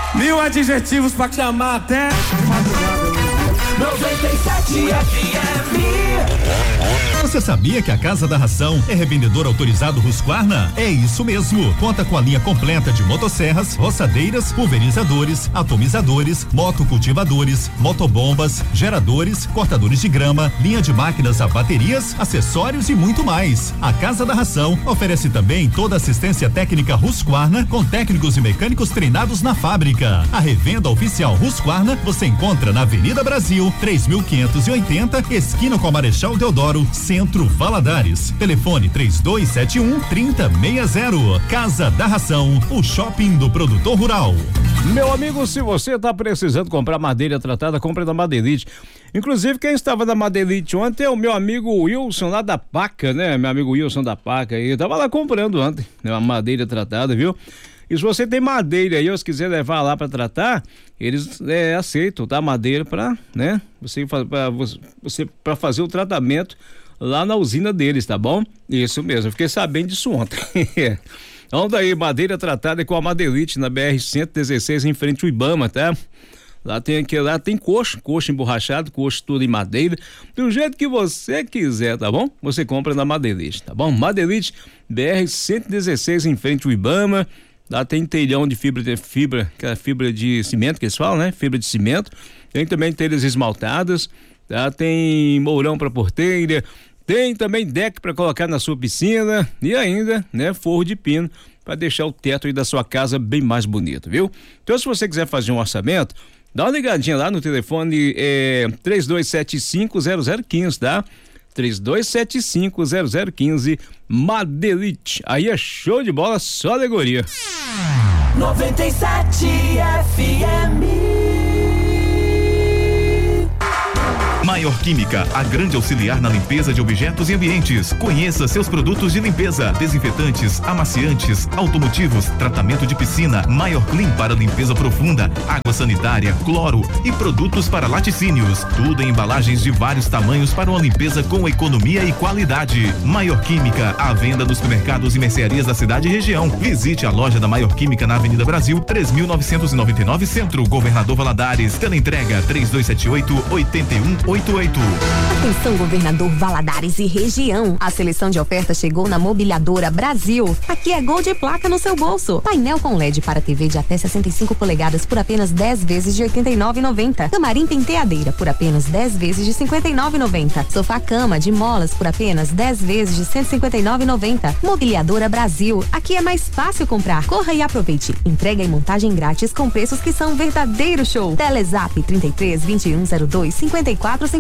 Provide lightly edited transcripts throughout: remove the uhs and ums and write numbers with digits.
1000 adjetivos pra chamar até 97 FM. Você sabia que a Casa da Ração é revendedor autorizado Husqvarna? É isso mesmo. Conta com a linha completa de motosserras, roçadeiras, pulverizadores, atomizadores, motocultivadores, motobombas, geradores, cortadores de grama, linha de máquinas a baterias, acessórios e muito mais. A Casa da Ração oferece também toda a assistência técnica Husqvarna com técnicos e mecânicos treinados na fábrica. A revenda oficial Husqvarna você encontra na Avenida Brasil, 3580, esquina com a Marechal Deodoro, Centro Valadares. Telefone 3271-3060. Casa da Ração, o shopping do produtor rural. Meu amigo, se você está precisando comprar madeira tratada, compre da Madeirite. Inclusive, quem estava da Madeirite ontem é o meu amigo Wilson lá da Paca, né? Meu amigo Wilson da Paca aí, tava lá comprando ontem, né? Uma madeira tratada, viu? E se você tem madeira aí, ou se quiser levar lá para tratar, eles aceitam, tá? Madeira para, né? Você para fazer o tratamento lá na usina deles, tá bom? Isso mesmo, eu fiquei sabendo disso ontem. Então daí, madeira tratada com a Madeirite na BR-116 em frente ao Ibama, tá? Lá tem coxo emborrachado, coxo tudo em madeira, do jeito que você quiser, tá bom? Você compra na Madeirite, tá bom? Madeirite, BR-116 em frente ao Ibama. Lá tem telhão de fibra, aquela fibra de cimento que eles falam, né? Fibra de cimento. Tem também telhas esmaltadas, tá? Tem mourão para porteira, tem também deck para colocar na sua piscina e ainda, né? Forro de pino para deixar o teto aí da sua casa bem mais bonito, viu? Então, se você quiser fazer um orçamento, dá uma ligadinha lá no telefone 3275-0015, tá? 3275-0015, Madeirite. Aí é show de bola, só alegoria. 97 FM. Maior Química, a grande auxiliar na limpeza de objetos e ambientes. Conheça seus produtos de limpeza: desinfetantes, amaciantes, automotivos, tratamento de piscina, Maior Clean para limpeza profunda, água sanitária, cloro e produtos para laticínios. Tudo em embalagens de vários tamanhos para uma limpeza com economia e qualidade. Maior Química, à venda nos supermercados e mercearias da cidade e região. Visite a loja da Maior Química na Avenida Brasil, 3999 Centro, Governador Valadares. Teleentrega 3278-8188. Atenção, Governador Valadares e região. A seleção de ofertas chegou na Mobiliadora Brasil. Aqui é gol de placa no seu bolso. Painel com LED para TV de até 65 polegadas por apenas 10 vezes de R$ 89,90. Camarim penteadeira por apenas 10 vezes de R$ 59,90. Sofá-cama de molas por apenas 10 vezes de R$ 159,90. Mobiliadora Brasil. Aqui é mais fácil comprar. Corra e aproveite. Entrega e montagem grátis com preços que são um verdadeiro show. Telezap 33 2102 5454.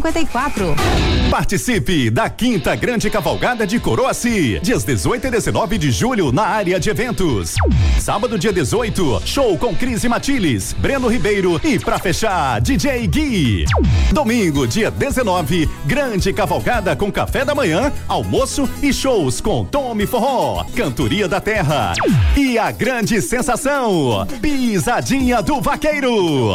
Participe da quinta grande cavalgada de Coroaci, dias 18 e 19 de julho na área de eventos. Sábado, dia 18, show com Cris e Matiles, Breno Ribeiro e pra fechar, DJ Gui. Domingo, dia 19, grande cavalgada com café da manhã, almoço e shows com Tome Forró, Cantoria da Terra e a grande sensação, Pisadinha do Vaqueiro.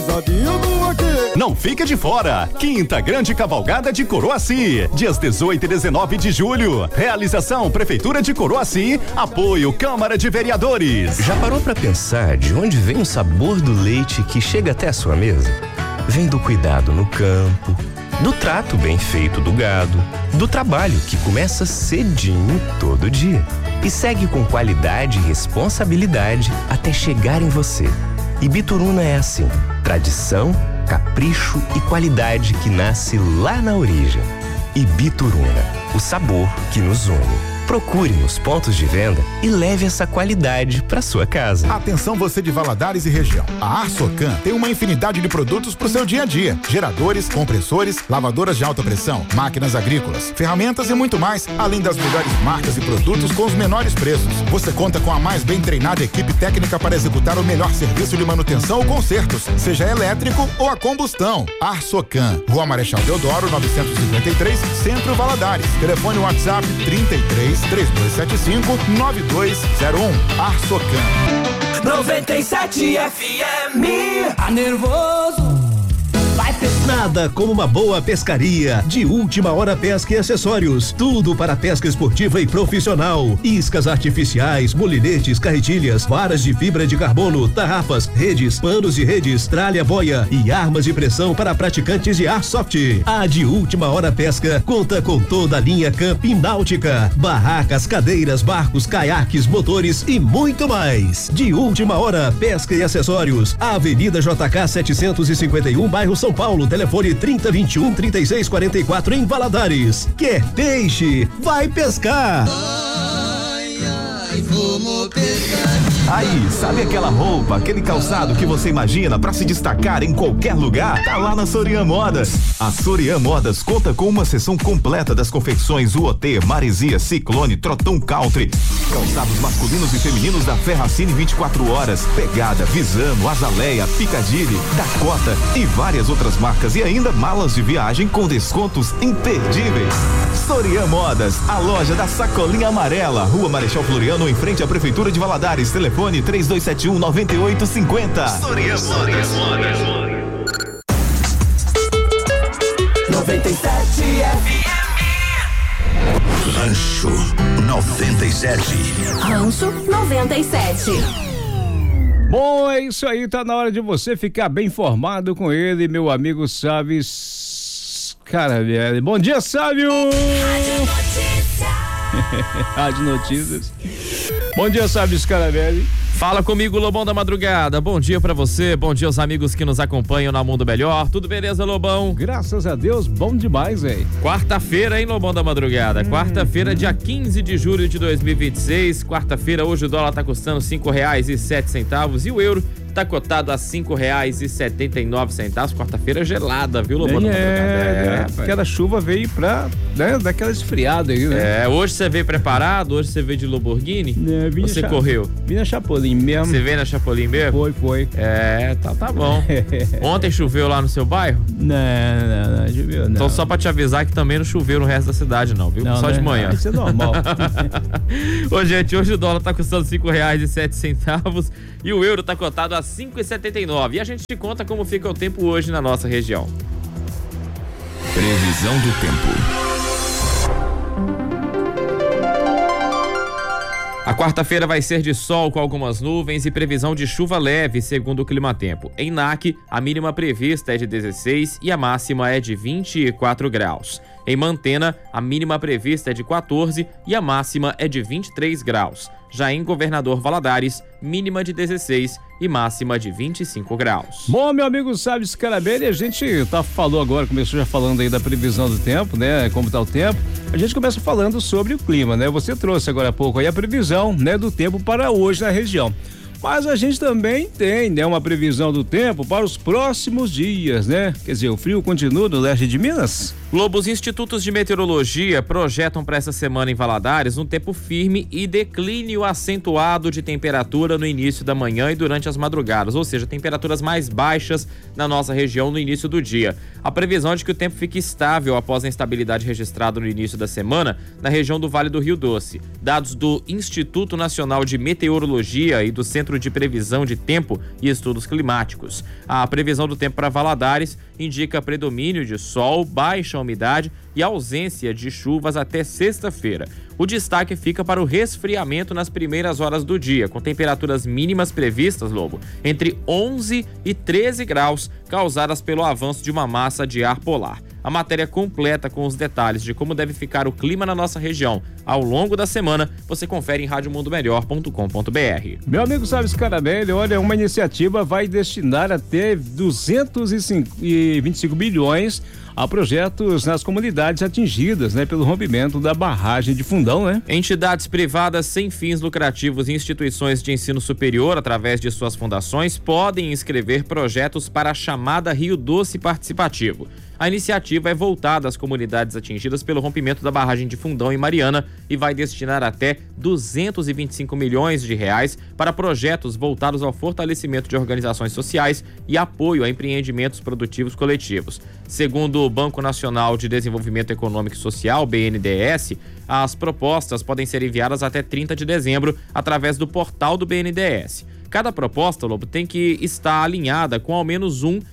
Não fique de fora. Quinta grande cavalgada de Coroaci, dias 18 e 19 de julho. Realização Prefeitura de Coroaci, apoio Câmara de Vereadores. Já parou pra pensar de onde vem o sabor do leite que chega até a sua mesa? Vem do cuidado no campo, do trato bem feito do gado, do trabalho que começa cedinho todo dia e segue com qualidade e responsabilidade até chegar em você. E Bituruna é assim, tradição, capricho e qualidade que nasce lá na origem. E Bituruna, o sabor que nos une. Procure nos pontos de venda e leve essa qualidade para sua casa. Atenção, você de Valadares e região. A Arsocan tem uma infinidade de produtos para o seu dia a dia: geradores, compressores, lavadoras de alta pressão, máquinas agrícolas, ferramentas e muito mais, além das melhores marcas e produtos com os menores preços. Você conta com a mais bem treinada equipe técnica para executar o melhor serviço de manutenção ou consertos, seja elétrico ou a combustão. Arsocan, Rua Marechal Deodoro, 953, Centro Valadares. Telefone WhatsApp 33 3275 9201. Arsocan. 97 FM. Tá nervoso? Vai ter Nada como uma boa pescaria. De Última Hora Pesca e Acessórios. Tudo para pesca esportiva e profissional. Iscas artificiais, molinetes, carretilhas, varas de fibra de carbono, tarrafas, redes, panos de redes, tralha boia e armas de pressão para praticantes de airsoft. A De Última Hora Pesca conta com toda a linha camping náutica, barracas, cadeiras, barcos, caiaques, motores e muito mais. De Última Hora Pesca e Acessórios. Avenida JK 751, bairro São Paulo. Telefone 3021-3644 em Valadares. Quer peixe? Vai pescar! Vamos pescar. Aí, sabe aquela roupa, aquele calçado que você imagina pra se destacar em qualquer lugar? Tá lá na Sorian Modas. A Sorian Modas conta com uma seção completa das confecções UOT, Maresia, Ciclone, Trotão Country. Calçados masculinos e femininos da Ferracini 24 horas, Pegada, Visano, Azaleia, Piccadilly, Dakota e várias outras marcas e ainda malas de viagem com descontos imperdíveis. Sorian Modas, a loja da Sacolinha Amarela, Rua Marechal Floriano, em frente à Prefeitura de Valadares. Telefone 3271-9850. Sorian Modas. 97 FM. Rancho 97. Rancho 97. Bom, é isso aí, tá na hora de você ficar bem informado com ele, meu amigo Sábios Caravelli. Bom dia, Sábio! Rádio Notícias. Bom dia, Sábios Caravelli. Fala comigo, Lobão da Madrugada. Bom dia pra você, bom dia aos amigos que nos acompanham na Mundo Melhor. Tudo beleza, Lobão? Graças a Deus, bom demais, velho. Quarta-feira, hein, Lobão da Madrugada? Quarta-feira, dia 15 de julho de 2026. Quarta-feira, hoje o dólar tá custando R$5,07 e o euro tá cotado a R$5,79. Quarta-feira gelada, viu, Lobão da Madrugada? Aquela chuva veio pra, né, daquela esfriada aí, né? Hoje você veio preparado, hoje você veio de Lamborghini? Você correu? Vim na Chapolin mesmo. Você veio na Chapolin mesmo? Foi. Tá bom. Ontem choveu lá no seu bairro? Não choveu, não. Então só pra te avisar que também não choveu no resto da cidade não, viu? Só de manhã. Isso é normal. Ô, gente, hoje o dólar tá custando R$5,07 e o euro tá cotado a R$5,79. E a gente te conta como fica o tempo hoje na nossa região. Previsão do tempo. A quarta-feira vai ser de sol com algumas nuvens e previsão de chuva leve, segundo o Climatempo. Em NAC, a mínima prevista é de 16 e a máxima é de 24 graus. Em Mantena, a mínima prevista é de 14 e a máxima é de 23 graus. Já em Governador Valadares, mínima de 16 e máxima de 25 graus. Bom, meu amigo Sábio Scarabelli, a gente falou agora, começou já falando aí da previsão do tempo, né? Como tá o tempo. A gente começa falando sobre o clima, né? Você trouxe agora há pouco aí a previsão, né, do tempo para hoje na região. Mas a gente também tem, né, uma previsão do tempo para os próximos dias, né? Quer dizer, o frio continua no leste de Minas? Lobo, os institutos de meteorologia projetam para essa semana em Valadares um tempo firme e declínio acentuado de temperatura no início da manhã e durante as madrugadas, ou seja, temperaturas mais baixas na nossa região no início do dia. A previsão é de que o tempo fique estável após a instabilidade registrada no início da semana na região do Vale do Rio Doce. Dados do Instituto Nacional de Meteorologia e do Centro de Previsão de Tempo e Estudos Climáticos. A previsão do tempo para Valadares indica predomínio de sol, baixa umidade e ausência de chuvas até sexta-feira. O destaque fica para o resfriamento nas primeiras horas do dia, com temperaturas mínimas previstas, Lobo, entre 11 e 13 graus, causadas pelo avanço de uma massa de ar polar. A matéria completa com os detalhes de como deve ficar o clima na nossa região ao longo da semana, você confere em radiomundomelhor.com.br. Meu amigo Sábio Scarabelli, olha, uma iniciativa vai destinar até 225 bilhões a projetos nas comunidades atingidas, né, pelo rompimento da barragem de Fundão, né? Entidades privadas sem fins lucrativos e instituições de ensino superior, através de suas fundações, podem inscrever projetos para a chamada Rio Doce Participativo. A iniciativa é voltada às comunidades atingidas pelo rompimento da barragem de Fundão em Mariana e vai destinar até 225 milhões de reais para projetos voltados ao fortalecimento de organizações sociais e apoio a empreendimentos produtivos coletivos. Segundo o Banco Nacional de Desenvolvimento Econômico e Social, BNDES, as propostas podem ser enviadas até 30 de dezembro através do portal do BNDES. Cada proposta, Lobo, tem que estar alinhada com ao menos um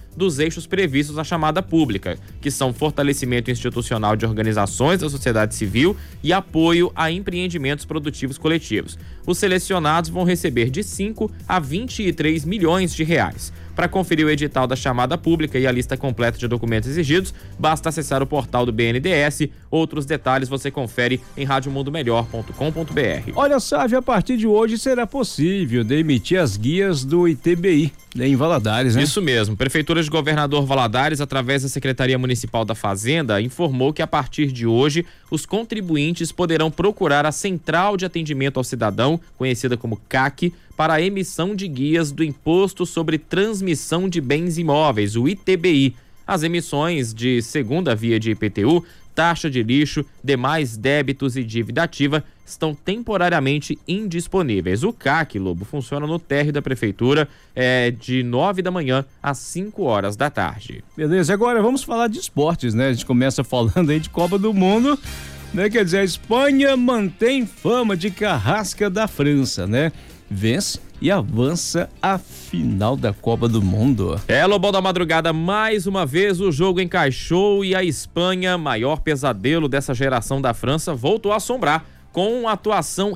dos eixos previstos na chamada pública, que são fortalecimento institucional de organizações da sociedade civil e apoio a empreendimentos produtivos coletivos. Os selecionados vão receber de 5 a 23 milhões de reais. Para conferir o edital da chamada pública e a lista completa de documentos exigidos, basta acessar o portal do BNDES. Outros detalhes você confere em radiomundomelhor.com.br. Olha, Sávio, a partir de hoje será possível emitir as guias do ITBI em Valadares, né? Isso mesmo. Prefeitura de Governador Valadares, através da Secretaria Municipal da Fazenda, informou que a partir de hoje os contribuintes poderão procurar a Central de Atendimento ao Cidadão, conhecida como CAC, para a emissão de guias do Imposto sobre Transmissão de Bens Imóveis, o ITBI. As emissões de segunda via de IPTU, taxa de lixo, demais débitos e dívida ativa estão temporariamente indisponíveis. O CAC, Lobo, funciona no térreo da Prefeitura de 9 da manhã às 5 horas da tarde. Beleza, agora vamos falar de esportes, né? A gente começa falando aí de Copa do Mundo, né? Quer dizer, a Espanha mantém fama de carrasca da França, né? Vence e avança à final da Copa do Mundo. Lobão da Madrugada, mais uma vez o jogo encaixou e a Espanha, maior pesadelo dessa geração da França, voltou a assombrar. Com uma atuação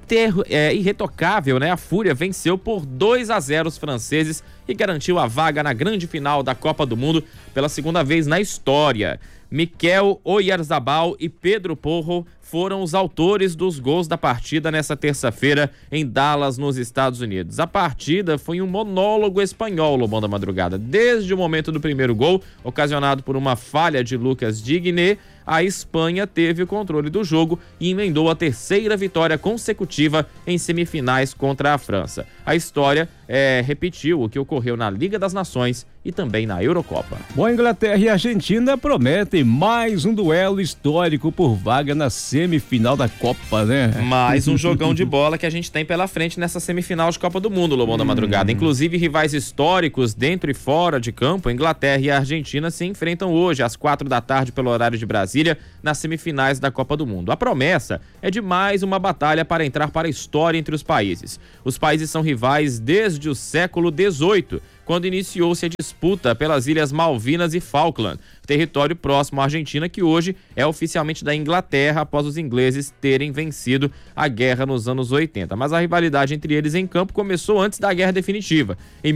irretocável, né? A Fúria venceu por 2-0 os franceses e garantiu a vaga na grande final da Copa do Mundo pela segunda vez na história. Mikel Oyarzabal e Pedro Porro foram os autores dos gols da partida nessa terça-feira em Dallas, nos Estados Unidos. A partida foi um monólogo espanhol, Lobão da Madrugada. Desde o momento do primeiro gol, ocasionado por uma falha de Lucas Digne, a Espanha teve o controle do jogo e emendou a terceira vitória consecutiva em semifinais contra a França. A história repetiu o que ocorreu na Liga das Nações e também na Eurocopa. Bom, Inglaterra e Argentina prometem mais um duelo histórico por vaga na semifinal da Copa, né? Mais um jogão de bola que a gente tem pela frente nessa semifinal de Copa do Mundo, Lobão da Madrugada. Inclusive, rivais históricos dentro e fora de campo, Inglaterra e Argentina se enfrentam hoje às 4 da tarde pelo horário de Brasília, nas semifinais da Copa do Mundo. A promessa é de mais uma batalha para entrar para a história entre os países. Os países são rivais desde o século XVIII, quando iniciou-se a disputa pelas Ilhas Malvinas e Falkland, território próximo à Argentina, que hoje é oficialmente da Inglaterra após os ingleses terem vencido a guerra nos anos 80. Mas a rivalidade entre eles em campo começou antes da guerra definitiva. Em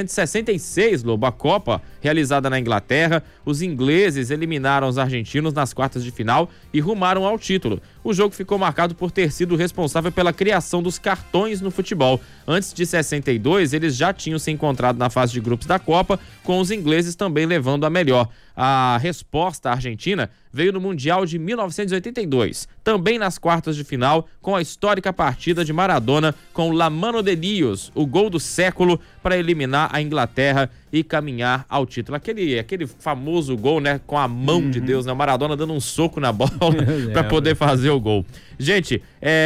1966, Lobo, a Copa, realizada na Inglaterra, os ingleses eliminaram os argentinos nas quartas de final e rumaram ao título. O jogo ficou marcado por ter sido responsável pela criação dos cartões no futebol. Antes de 62, eles já tinham se encontrado na fase de grupos da Copa, com os ingleses também levando a melhor. A resposta argentina veio no Mundial de 1982, também nas quartas de final, com a histórica partida de Maradona com La Mano de Dios, o gol do século para eliminar a Inglaterra e caminhar ao título. Aquele famoso gol, né, com a mão de Deus, né, Maradona dando um soco na bola para poder fazer o gol. Gente,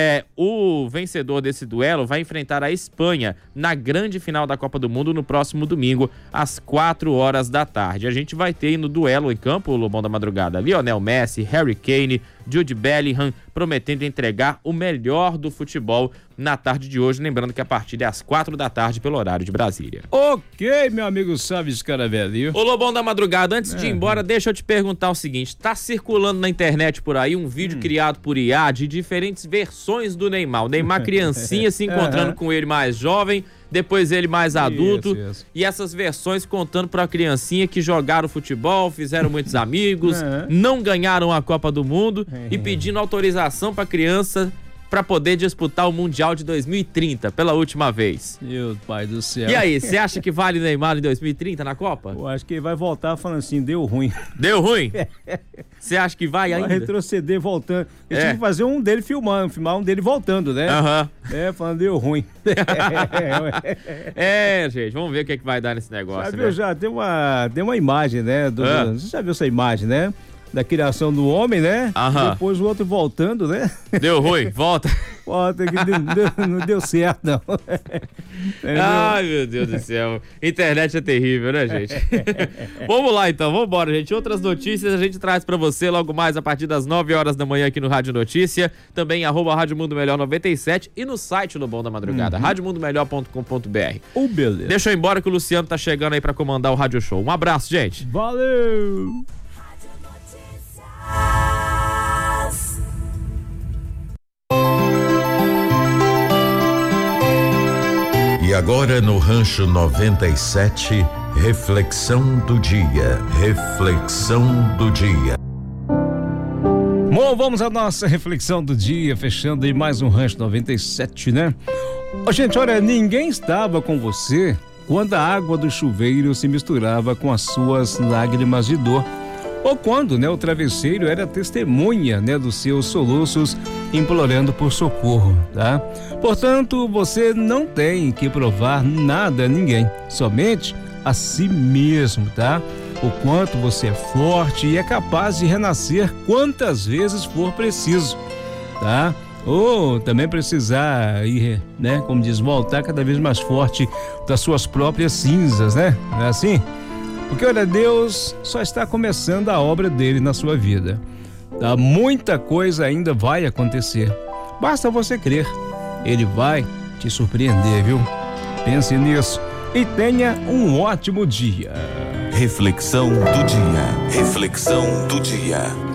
o vencedor desse duelo vai enfrentar a Espanha na grande final da Copa do Mundo no próximo domingo, às 4 horas da tarde. A gente vai ter no duelo em campo, o Lobão da Madrugada, Lionel Messi, Harry Kane, Jude Bellingham, prometendo entregar o melhor do futebol na tarde de hoje, lembrando que a partida é às 4 da tarde pelo horário de Brasília. Ok, meu amigo Sávio Caravelli. Ô Lobão da Madrugada, antes de ir embora, deixa eu te perguntar o seguinte, tá circulando na internet por aí um vídeo criado por IA de diferentes versões do Neymar. O Neymar criancinha se encontrando com ele mais jovem, depois ele mais adulto, isso. E essas versões contando pra criancinha que jogaram futebol, fizeram muitos amigos, não ganharam a Copa do Mundo e pedindo autorização pra criança para poder disputar o Mundial de 2030 pela última vez. Meu pai do céu. E aí, você acha que vale Neymar em 2030 na Copa? Eu acho que ele vai voltar falando assim, deu ruim. Deu ruim? Você acha que vai ainda? Vai retroceder voltando. Eles tinham que fazer um dele filmar um dele voltando, né? Falando deu ruim. Gente, vamos ver o que vai dar nesse negócio. Já viu, já tem uma imagem, né? Você já viu essa imagem, né? da criação do homem, né? Aham. Depois o outro voltando, né? Deu ruim, volta. Volta que não deu certo, não. Ai, meu Deus do céu. Internet é terrível, né, gente? Vamos lá, então. Vamos embora, gente. Outras notícias a gente traz pra você logo mais a partir das 9 horas da manhã aqui no Rádio Notícia. Também @Rádio Mundo Melhor 97 e no site do Bom da Madrugada, radiomundomelhor.com.br. Beleza. Deixa eu ir embora que o Luciano tá chegando aí pra comandar o Rádio Show. Um abraço, gente. Valeu! E agora no Rancho 97, reflexão do dia. Reflexão do dia. Bom, vamos à nossa reflexão do dia, fechando aí mais um Rancho 97, né? Ô, gente, olha, ninguém estava com você quando a água do chuveiro se misturava com as suas lágrimas de dor. Ou quando, né, o travesseiro era testemunha, né, dos seus soluços implorando por socorro, tá? Portanto, você não tem que provar nada a ninguém, somente a si mesmo, tá? O quanto você é forte e é capaz de renascer quantas vezes for preciso, tá? Ou também precisar ir, né, como diz, voltar cada vez mais forte das suas próprias cinzas, né? Não é assim? Porque, olha, Deus só está começando a obra dele na sua vida. Tá? Muita coisa ainda vai acontecer. Basta você crer. Ele vai te surpreender, viu? Pense nisso e tenha um ótimo dia. Reflexão do dia. Reflexão do dia.